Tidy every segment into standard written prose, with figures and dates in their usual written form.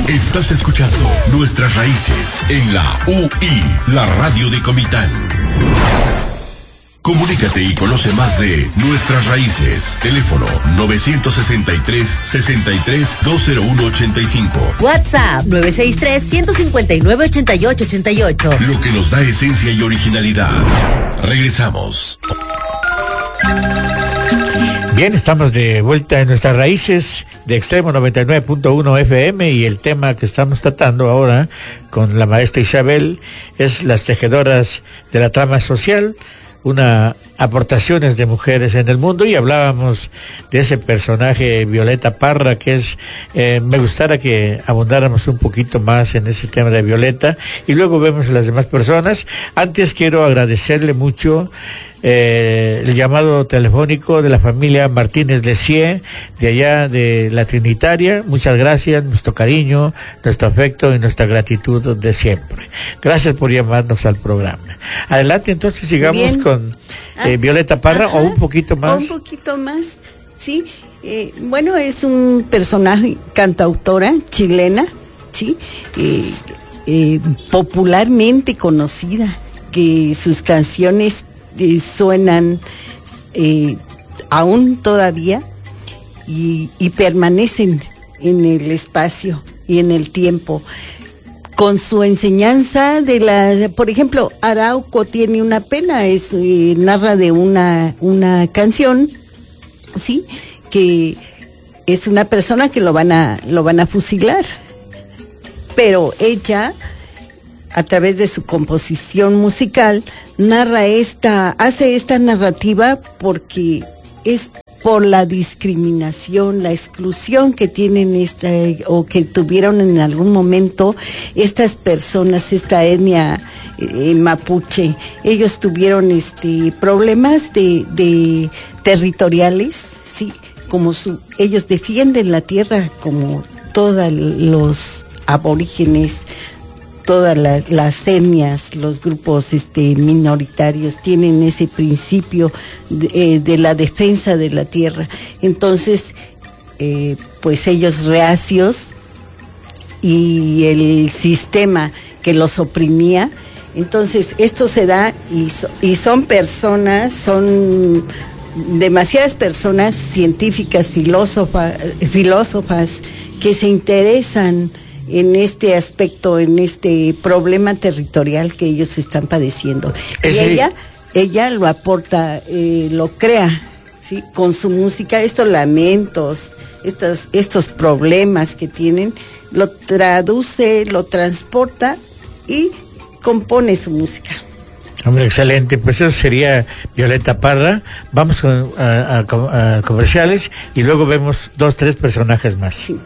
Estás escuchando Nuestras Raíces en la UI, la radio de Comitán. Comunícate y conoce más de Nuestras Raíces. Teléfono 963-63-20185. WhatsApp 963-159-8888. Lo que nos da esencia y originalidad. Regresamos. Bien, estamos de vuelta en Nuestras Raíces de Extremo 99.1 FM y el tema que estamos tratando ahora con la maestra Isabel es las tejedoras de la trama social, aportaciones de mujeres en el mundo, y hablábamos de ese personaje Violeta Parra, que es, me gustaría que abundáramos un poquito más en ese tema de Violeta, y luego vemos a las demás personas. Antes quiero agradecerle mucho el llamado telefónico de la familia Martínez Lecié, de allá de la Trinitaria. Muchas gracias, nuestro cariño, nuestro afecto y nuestra gratitud de siempre. Gracias por llamarnos al programa. Adelante, entonces sigamos. Bien. Con Violeta Parra. Ajá, o un poquito más. Un poquito más, sí. Bueno, es un personaje, cantautora chilena, sí, popularmente conocida, que sus canciones suenan aún todavía y permanecen en el espacio y en el tiempo. Con su enseñanza por ejemplo, Arauco tiene una pena, narra de una canción, sí, que es una persona que lo van a fusilar, pero ella, a través de su composición musical, hace esta narrativa porque es por la discriminación, la exclusión que tienen o que tuvieron en algún momento estas personas, esta etnia mapuche. Ellos tuvieron problemas de territoriales, sí, como ellos defienden la tierra como todos los aborígenes. Todas las etnias, los grupos minoritarios tienen ese principio de la defensa de la tierra. Entonces, pues ellos reacios y el sistema que los oprimía. Entonces, esto se da y son demasiadas personas científicas, filósofas que se interesan en este aspecto, en este problema territorial que ellos están padeciendo. Y ella lo aporta, lo crea, ¿sí? Con su música, estos lamentos, estos problemas que tienen, lo traduce, lo transporta y compone su música. Hombre, excelente, pues eso sería Violeta Parra. Vamos a comerciales y luego vemos 2-3 personajes más. Sí.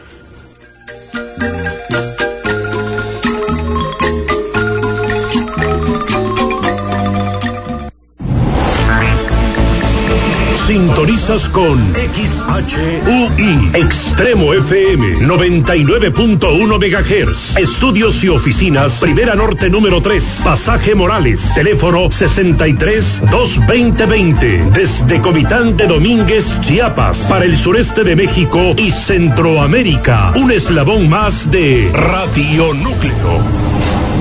Sintonizas con XHUI Extremo FM 99.1 MHz. Estudios y oficinas Primera Norte número 3, Pasaje Morales. Teléfono 63-220-20. Desde Comitán de Domínguez, Chiapas, para el sureste de México y Centroamérica. Un eslabón más de Radio Núcleo.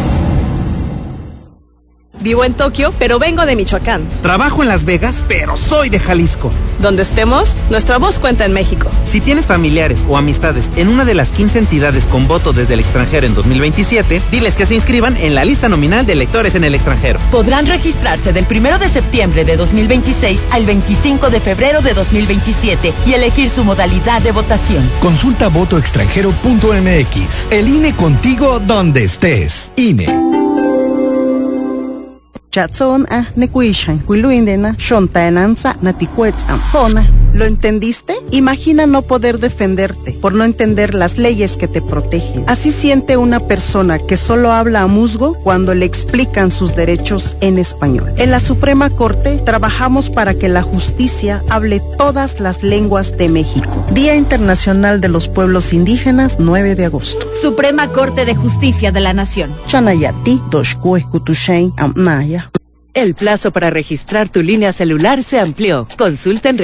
Vivo en Tokio, pero vengo de Michoacán. Trabajo en Las Vegas, pero soy de Jalisco. Donde estemos, nuestra voz cuenta en México. Si tienes familiares o amistades en una de las 15 entidades con voto desde el extranjero en 2027, diles que se inscriban en la lista nominal de electores en el extranjero. Podrán registrarse del 1 de septiembre de 2026 al 25 de febrero de 2027 y elegir su modalidad de votación. Consulta votoextranjero.mx. El INE contigo donde estés. INE. Chatson nekuishan huiluindena shontaenanza natikuetzam pona. ¿Lo entendiste? Imagina no poder defenderte por no entender las leyes que te protegen. Así siente una persona que solo habla a musgo cuando le explican sus derechos en español. En la Suprema Corte trabajamos para que la justicia hable todas las lenguas de México. Día Internacional de los Pueblos Indígenas, 9 de agosto. Suprema Corte de Justicia de la Nación. Chanayati, Doshkue, Kutushain, Amnaya. El plazo para registrar tu línea celular se amplió. Consulta en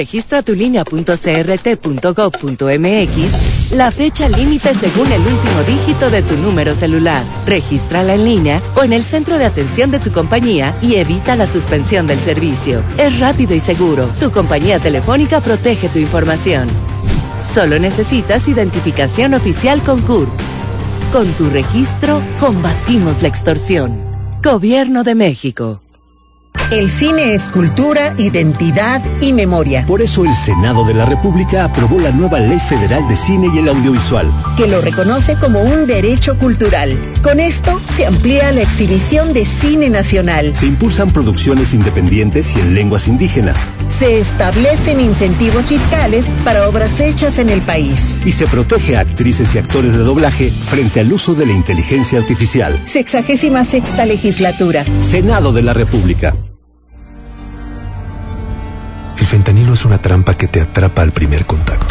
registratulinea.crt.gov.mx la fecha límite según el último dígito de tu número celular. Regístrala en línea o en el centro de atención de tu compañía y evita la suspensión del servicio. Es rápido y seguro. Tu compañía telefónica protege tu información. Solo necesitas identificación oficial con CURP. Con tu registro, combatimos la extorsión. Gobierno de México. El cine es cultura, identidad y memoria. Por eso el Senado de la República aprobó la nueva Ley Federal de Cine y el Audiovisual, que lo reconoce como un derecho cultural. Con esto se amplía la exhibición de cine nacional. Se impulsan producciones independientes y en lenguas indígenas. Se establecen incentivos fiscales para obras hechas en el país. Y se protege a actrices y actores de doblaje frente al uso de la inteligencia artificial. 66ª Legislatura. Senado de la República. El fentanilo es una trampa que te atrapa al primer contacto.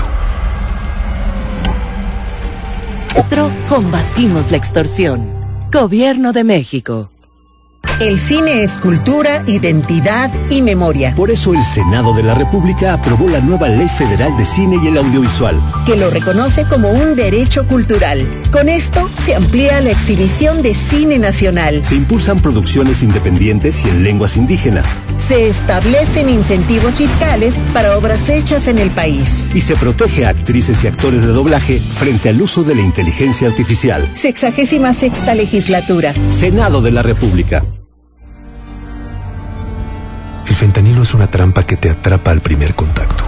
Combatimos la extorsión. Gobierno de México. El cine es cultura, identidad y memoria. Por eso el Senado de la República aprobó la nueva Ley Federal de Cine y el Audiovisual, que lo reconoce como un derecho cultural. Con esto se amplía la exhibición de cine nacional. Se impulsan producciones independientes y en lenguas indígenas. Se establecen incentivos fiscales para obras hechas en el país. Y se protege a actrices y actores de doblaje frente al uso de la inteligencia artificial. 66ª Legislatura. Senado de la República. El fentanilo es una trampa que te atrapa al primer contacto.